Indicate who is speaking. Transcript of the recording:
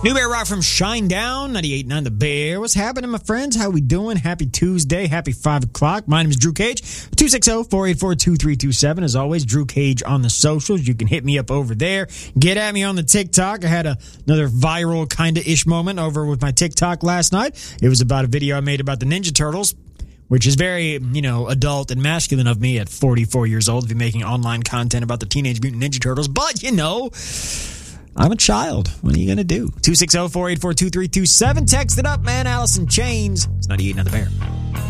Speaker 1: New Bear Rock from Shinedown, 98.9 The Bear. What's happening, my friends? How we doing? Happy Tuesday. Happy 5 o'clock. My name is Drew Cage. 260-484-2327. As always, Drew Cage on the socials. You can hit me up over there. Get at me on the TikTok. I had another viral kind-of-ish moment over with my TikTok last night. It was about a video I made about the Ninja Turtles, which is very, adult and masculine of me at 44 years old to be making online content about the Teenage Mutant Ninja Turtles. But, I'm a child. What are you going to do? 260-484-2327. Text it up, man. Alice in Chains. It's 98.9 The Bear.